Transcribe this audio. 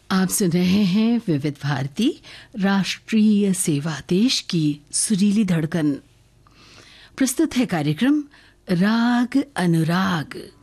आप सुन रहे हैं विविध भारती राष्ट्रीय सेवा, देश की सुरीली धड़कन। प्रस्तुत है कार्यक्रम राग अनुराग।